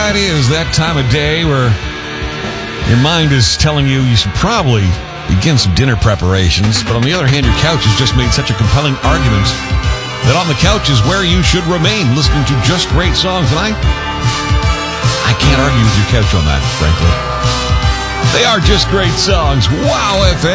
Friday is that time of day where your mind is telling you should probably begin some dinner preparations, but on the other hand, your couch has just made such a compelling argument that on the couch is where you should remain, listening to just great songs. And I can't argue with your couch on that, frankly. They are just great songs. Wow, FM.